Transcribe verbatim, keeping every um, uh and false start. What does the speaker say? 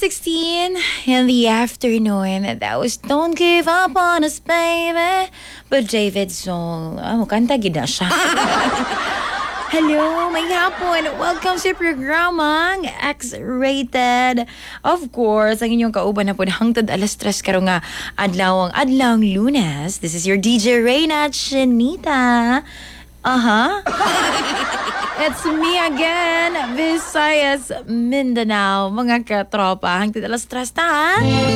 sixteen in the afternoon. That was Don't Give Up on Us, Baby. But David Soul, oh, kanta gid na siya. Hello, may hapon. Welcome sa programang X-Rated. Of course, ang inyong kauban na po hangtod alas tres karo nga adlaw ang adlawng Lunes. This is your D J Reyna Chinita. Uh-huh. It's me again, Visayas, Mindanao. Mga katropa, hangtod alas tres ta.